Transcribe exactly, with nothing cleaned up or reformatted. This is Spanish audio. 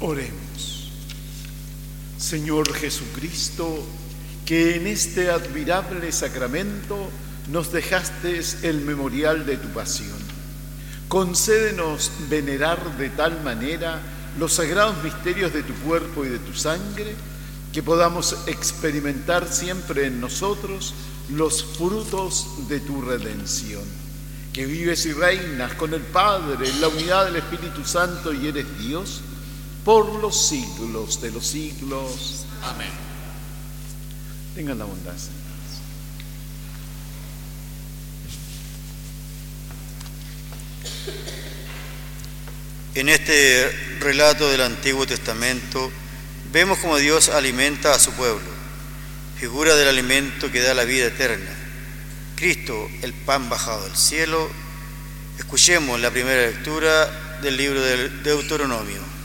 Oremos. Señor Jesucristo, que en este admirable sacramento nos dejaste el memorial de tu pasión, concédenos venerar de tal manera los sagrados misterios de tu cuerpo y de tu sangre, que podamos experimentar siempre en nosotros los frutos de tu redención. Que vives y reinas con el Padre en la unidad del Espíritu Santo y eres Dios por los siglos de los siglos. Amén. Tengan la bondad, Señor. En este relato del Antiguo Testamento vemos cómo Dios alimenta a su pueblo, figura del alimento que da la vida eterna. Cristo, el pan bajado del cielo. Escuchemos la primera lectura del libro del Deuteronomio.